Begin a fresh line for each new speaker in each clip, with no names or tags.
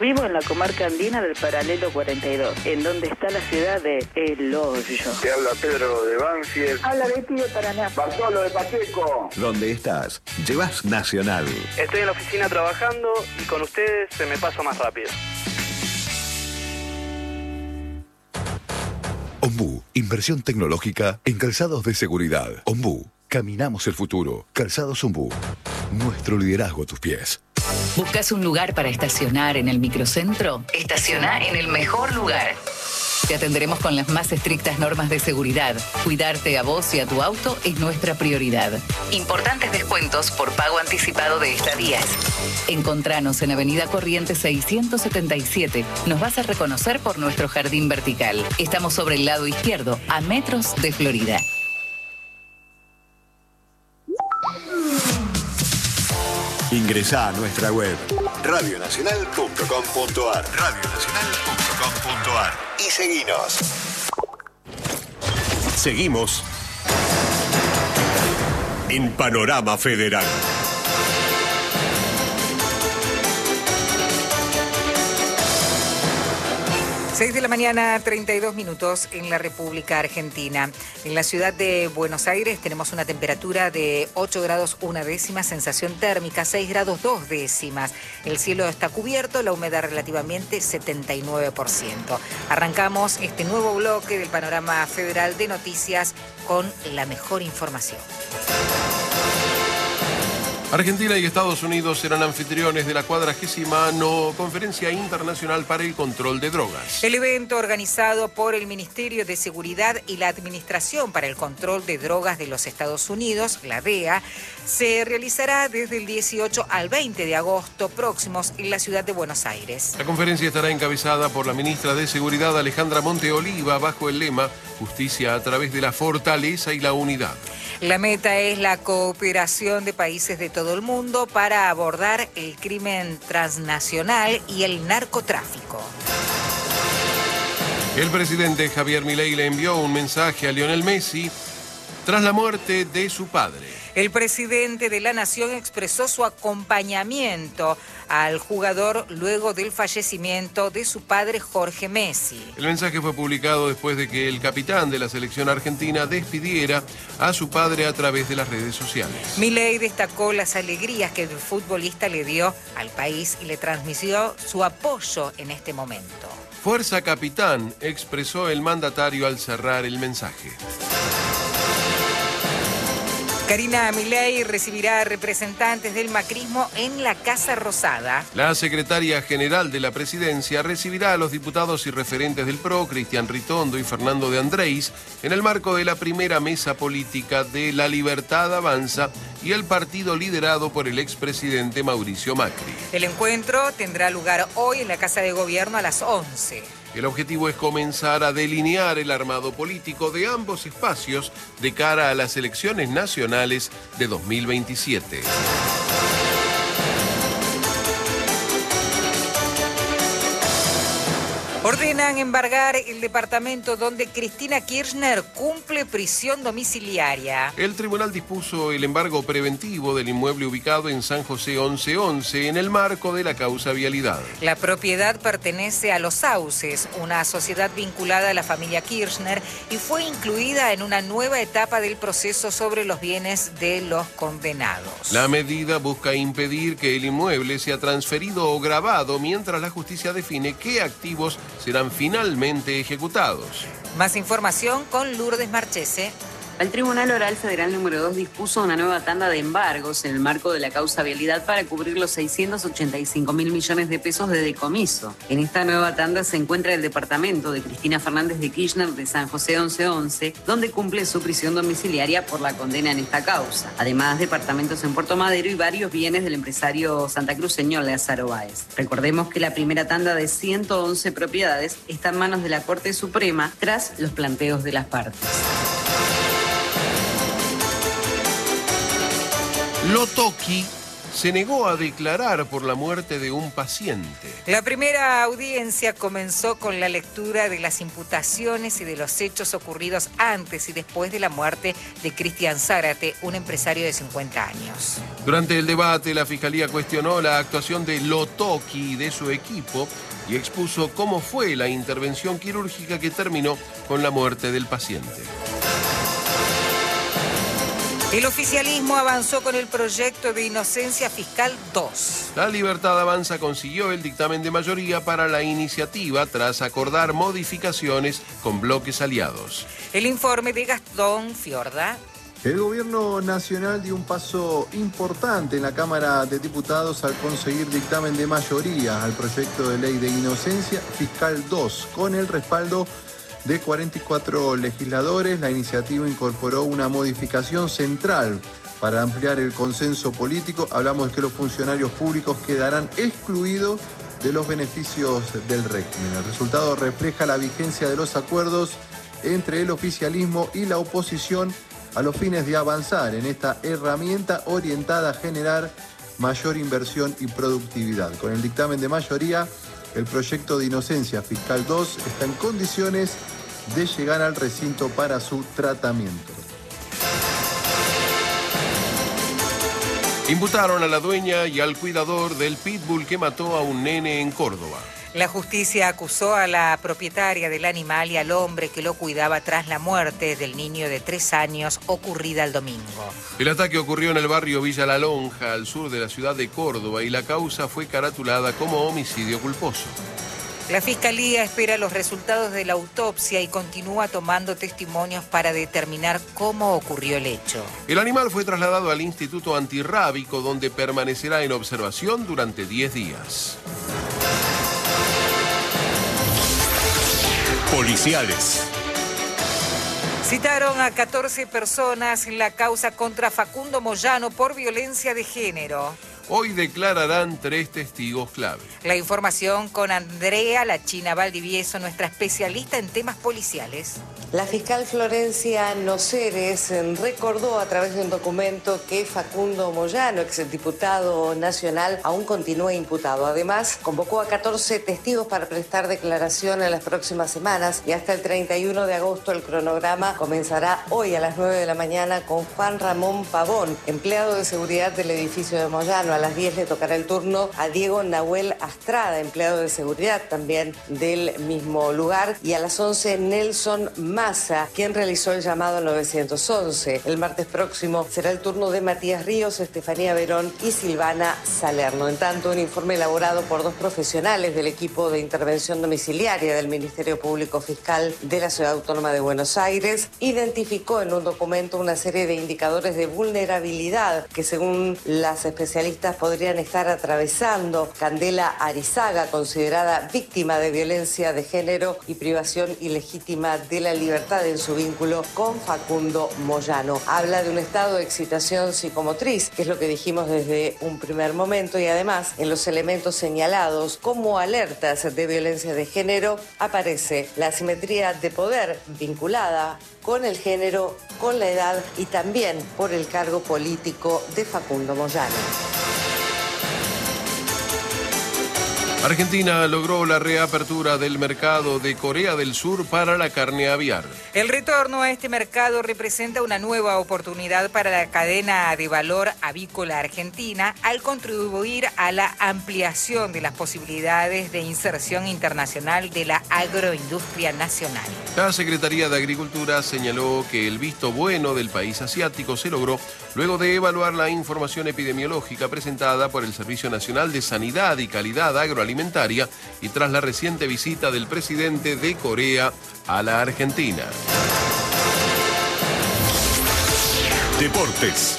Vivo en la comarca andina del paralelo 42, en donde está la ciudad de El Hoyo.
Te habla Pedro de Banfield.
Habla Betty de Paraná.
Bartolo de Pacheco.
¿Dónde estás? Llevas Nacional.
Estoy en la oficina trabajando y con ustedes se me pasa más rápido.
Ombú, inversión tecnológica en calzados de seguridad. Ombú, caminamos el futuro. Calzados Ombú, nuestro liderazgo a tus pies.
¿Buscas un lugar para estacionar en el microcentro? Estaciona en el mejor lugar. Te atenderemos con las más estrictas normas de seguridad. Cuidarte a vos y a tu auto es nuestra prioridad. Importantes descuentos por pago anticipado de estadías. Encontranos en Avenida Corrientes 677. Nos vas a reconocer por nuestro jardín vertical. Estamos sobre el lado izquierdo, a metros de Florida.
Ingresá a nuestra web radionacional.com.ar radionacional.com.ar y seguinos.
Seguimos en Panorama Federal.
6 de la mañana, 32 minutos en la República Argentina. En la ciudad de Buenos Aires tenemos una temperatura de 8 grados 1 décima, sensación térmica 6 grados 2 décimas. El cielo está cubierto, la humedad relativamente 79%. Arrancamos este nuevo bloque del Panorama Federal de Noticias con la mejor información.
Argentina y Estados Unidos serán anfitriones de la 40ª Conferencia Internacional para el Control de Drogas.
El evento, organizado por el Ministerio de Seguridad y la Administración para el Control de Drogas de los Estados Unidos, la DEA, se realizará desde el 18 al 20 de agosto próximos en la ciudad de Buenos Aires.
La conferencia estará encabezada por la ministra de Seguridad Alejandra Monteoliva bajo el lema Justicia a través de la fortaleza y la unidad.
La meta es la cooperación de países de todo el mundo para abordar el crimen transnacional y el narcotráfico.
El presidente Javier Milei le envió un mensaje a Lionel Messi tras la muerte de su padre.
El presidente de la Nación expresó su acompañamiento al jugador luego del fallecimiento de su padre Jorge Messi.
El mensaje fue publicado después de que el capitán de la selección argentina despidiera a su padre a través de las redes sociales.
Milei destacó las alegrías que el futbolista le dio al país y le transmitió su apoyo en este momento.
Fuerza capitán, expresó el mandatario al cerrar el mensaje.
Karina Milei recibirá a representantes del macrismo en la Casa Rosada.
La secretaria general de la presidencia recibirá a los diputados y referentes del PRO, Cristian Ritondo y Fernando de Andrés, en el marco de la primera mesa política de La Libertad Avanza y el partido liderado por el expresidente Mauricio Macri.
El encuentro tendrá lugar hoy en la Casa de Gobierno a las 11.
El objetivo es comenzar a delinear el armado político de ambos espacios de cara a las elecciones nacionales de 2027.
Ordenan embargar el departamento donde Cristina Kirchner cumple prisión domiciliaria.
El tribunal dispuso el embargo preventivo del inmueble ubicado en San José 1111 en el marco de la causa Vialidad.
La propiedad pertenece a Los Sauces, una sociedad vinculada a la familia Kirchner, y fue incluida en una nueva etapa del proceso sobre los bienes de los condenados.
La medida busca impedir que el inmueble sea transferido o gravado mientras la justicia define qué activos serán finalmente ejecutados.
Más información con Lourdes Marchese.
El Tribunal Oral Federal número 2 dispuso una nueva tanda de embargos en el marco de la causa Vialidad para cubrir los 685.000 millones de pesos de decomiso. En esta nueva tanda se encuentra el departamento de Cristina Fernández de Kirchner de San José 1111, donde cumple su prisión domiciliaria por la condena en esta causa. Además, departamentos en Puerto Madero y varios bienes del empresario santacruceño Lázaro Báez. Recordemos que la primera tanda de 111 propiedades está en manos de la Corte Suprema tras los planteos de las partes.
Lo Toki se negó a declarar por la muerte de un paciente.
La primera audiencia comenzó con la lectura de las imputaciones y de los hechos ocurridos antes y después de la muerte de Cristian Zárate, un empresario de 50 años.
Durante el debate, la Fiscalía cuestionó la actuación de Lotoki y de su equipo y expuso cómo fue la intervención quirúrgica que terminó con la muerte del paciente.
El oficialismo avanzó con el proyecto de inocencia fiscal 2.
La Libertad Avanza consiguió el dictamen de mayoría para la iniciativa tras acordar modificaciones con bloques aliados.
El informe de Gastón Fiorda.
El gobierno nacional dio un paso importante en la Cámara de Diputados al conseguir dictamen de mayoría al proyecto de ley de inocencia fiscal 2, con el respaldo de 44 legisladores. La iniciativa incorporó una modificación central para ampliar el consenso político. Hablamos de que los funcionarios públicos quedarán excluidos de los beneficios del régimen. El resultado refleja la vigencia de los acuerdos entre el oficialismo y la oposición a los fines de avanzar en esta herramienta orientada a generar mayor inversión y productividad. Con el dictamen de mayoría, el proyecto de inocencia fiscal 2 está en condiciones de llegar al recinto para su tratamiento.
Imputaron a la dueña y al cuidador del pitbull que mató a un nene en Córdoba.
La justicia acusó a la propietaria del animal y al hombre que lo cuidaba tras la muerte del niño de 3 años ocurrida el domingo.
El ataque ocurrió en el barrio Villa La Lonja, al sur de la ciudad de Córdoba, y la causa fue caratulada como homicidio culposo.
La Fiscalía espera los resultados de la autopsia y continúa tomando testimonios para determinar cómo ocurrió el hecho.
El animal fue trasladado al Instituto Antirrábico, donde permanecerá en observación durante 10 días.
Policiales.
Citaron a 14 personas en la causa contra Facundo Moyano por violencia de género.
Hoy declararán 3 testigos clave.
La información con Andrea La China Valdivieso, nuestra especialista en temas policiales.
La fiscal Florencia Noceres recordó a través de un documento que Facundo Moyano, exdiputado nacional, aún continúa imputado. Además, convocó a 14 testigos para prestar declaración en las próximas semanas y hasta el 31 de agosto el cronograma comenzará hoy a las 9 de la mañana con Juan Ramón Pavón, empleado de seguridad del edificio de Moyano. A las 10 le tocará el turno a Diego Nahuel Astrada, empleado de seguridad también del mismo lugar. Y a las 11 Nelson Massa, quien realizó el llamado 911. El martes próximo será el turno de Matías Ríos, Estefanía Verón y Silvana Salerno. En tanto, un informe elaborado por 2 profesionales del equipo de intervención domiciliaria del Ministerio Público Fiscal de la Ciudad Autónoma de Buenos Aires identificó en un documento una serie de indicadores de vulnerabilidad que, según las especialistas, podrían estar atravesando Candela Arizaga, considerada víctima de violencia de género y privación ilegítima de la libertad en su vínculo con Facundo Moyano. Habla de un estado de excitación psicomotriz, que es lo que dijimos desde un primer momento, y además en los elementos señalados como alertas de violencia de género aparece la asimetría de poder vinculada con el género, con la edad y también por el cargo político de Facundo Moyano.
Argentina logró la reapertura del mercado de Corea del Sur para la carne aviar.
El retorno a este mercado representa una nueva oportunidad para la cadena de valor avícola argentina al contribuir a la ampliación de las posibilidades de inserción internacional de la agroindustria nacional.
La Secretaría de Agricultura señaló que el visto bueno del país asiático se logró luego de evaluar la información epidemiológica presentada por el Servicio Nacional de Sanidad y Calidad Agroalimentaria y tras la reciente visita del presidente de Corea a la Argentina.
Deportes.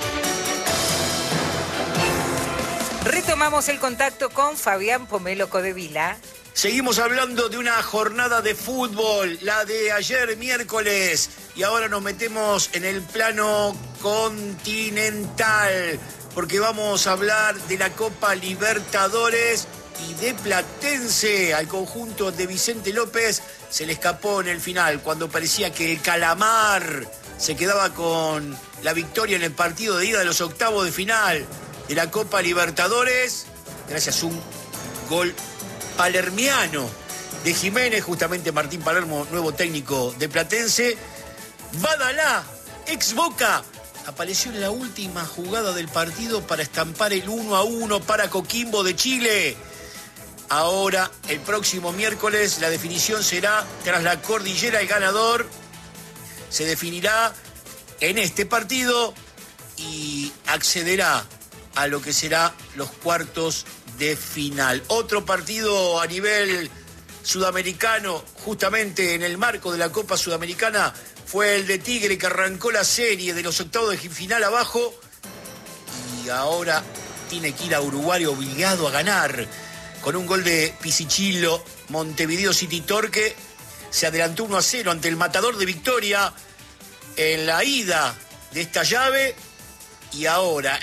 Retomamos el contacto con Fabián Pomelo Codevila.
Seguimos hablando de una jornada de fútbol, la de ayer miércoles, y ahora nos metemos en el plano continental, porque vamos a hablar de la Copa Libertadores y de Platense. Al conjunto de Vicente López se le escapó en el final, cuando parecía que el calamar se quedaba con la victoria en el partido de ida de los octavos de final. de la Copa Libertadores, gracias a un gol palermiano de Jiménez, justamente Martín Palermo, nuevo técnico de Platense. Badalá, ex Boca, apareció en la última jugada del partido para estampar el 1-1 para Coquimbo de Chile. Ahora, el próximo miércoles, la definición será tras la cordillera. El ganador se definirá en este partido y accederá a lo que será los cuartos de final. Otro partido a nivel sudamericano, justamente en el marco de la Copa Sudamericana, fue el de Tigre, que arrancó la serie de los octavos de final abajo y ahora tiene que ir a Uruguay obligado a ganar. Con un gol de Pisichillo, Montevideo City Torque se adelantó 1-0 ante el Matador de Victoria en la ida de esta llave y ahora